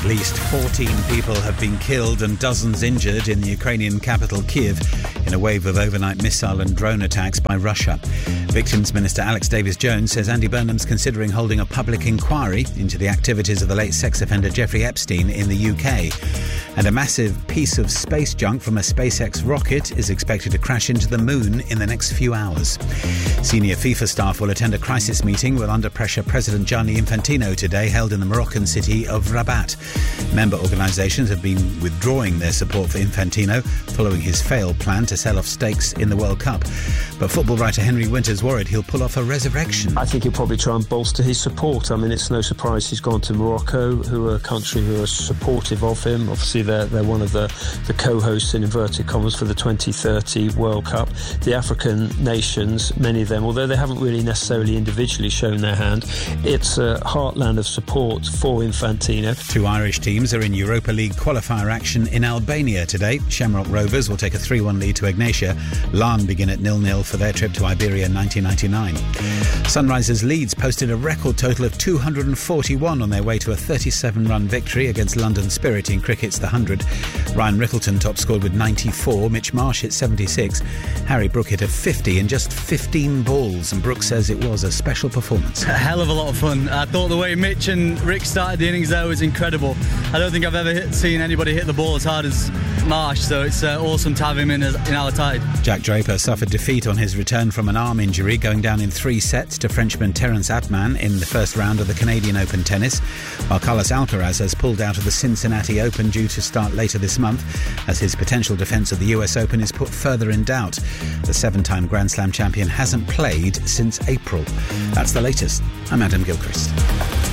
At least 14 people have been killed and dozens injured in the Ukrainian capital Kyiv in a wave of overnight missile and drone attacks by Russia. Victims Minister Alex Davis-Jones says Andy Burnham's considering holding a public inquiry into the activities of the late sex offender Jeffrey Epstein in the UK. And a massive piece of space junk from a SpaceX rocket is expected to crash into the moon in the next few hours. Senior FIFA staff will attend a crisis meeting with under-pressure President Gianni Infantino today, held in the Moroccan city of Rabat. Member organisations have been withdrawing their support for Infantino following his failed plan to sell off stakes in the World Cup. But football writer Henry Winter's worried he'll pull off a resurrection. I think he'll probably try and bolster his support. I mean, it's no surprise he's gone to Morocco, who are a country who are supportive of him. Obviously, they're one of the co-hosts, in inverted commas, for the 2030 World Cup. The African nations, many of them, although they haven't really necessarily individually shown their hand, it's a heartland of support for Infantino. Two Irish teams are in Europa League qualifier action in Albania today. Shamrock Rovers will take a 3-1 lead to Egnatia. Larne begin at 0-0 for their trip to Iberia in 1999. Sunrisers Leeds posted a record total of 241 on their way to a 37-run victory against London Spirit in cricket's The 100. Ryan Rickleton top scored with 94, Mitch Marsh hit 76, Harry Brook hit a 50 in just 15 balls, and Brook says it was a special performance. A hell of a lot of fun. I thought the way Mitch and Rick started the innings there was incredible. I don't think I've ever seen anybody hit the ball as hard as Marsh, so it's awesome to have him in our side. Jack Draper suffered defeat on his return from an arm injury, going down in 3 sets to Frenchman Terence Atman in the first round of the Canadian Open tennis, while Carlos Alcaraz has pulled out of the Cincinnati Open, due to start later this month, as his potential defence of the US Open is put further in doubt. The 7-time Grand Slam champion hasn't played since April. That's the latest. I'm Adam Gilchrist.